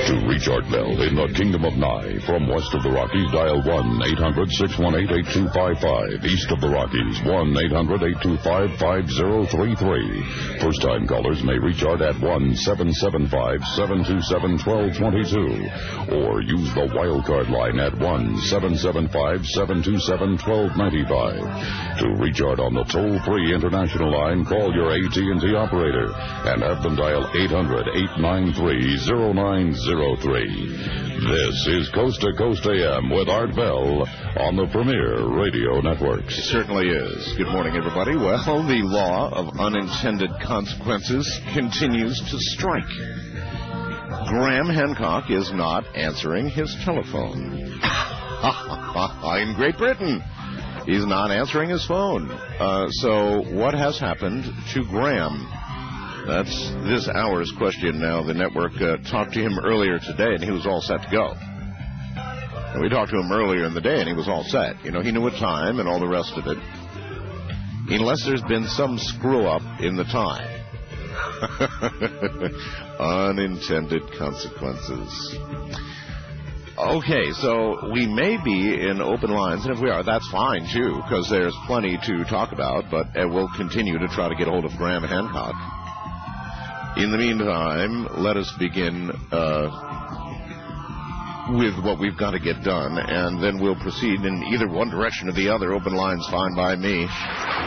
To reach Art Bell in the Kingdom of Nye, from west of the Rockies, dial 1-800-618-8255. East of the Rockies, 1-800-825-5033. First-time callers may reach Art at 1-775-727-1222. Or use the wildcard line at 1-775-727-1295. To reach Art on the toll-free international line, call your AT&T operator and have them dial 800-893-0903. This is Coast to Coast AM with Art Bell on the Premier Radio Network. It certainly is. Good morning, everybody. Well, the law of unintended consequences continues to strike. Graham Hancock is not answering his telephone. In Great Britain, he's not answering his phone. So what has happened to Graham? That's this hour's question now. The network talked to him earlier today, and he was all set to go. And we talked to him earlier in the day, and he was all set. You know, he knew what time and all the rest of it. Unless there's been some screw-up in the time. Unintended consequences. Okay, so we may be in open lines, and if we are, that's fine, too, because there's plenty to talk about, but we'll continue to try to get a hold of Graham Hancock. In the meantime, let us begin with what we've got to get done, and then we'll proceed in either one direction or the other. Open lines fine by me.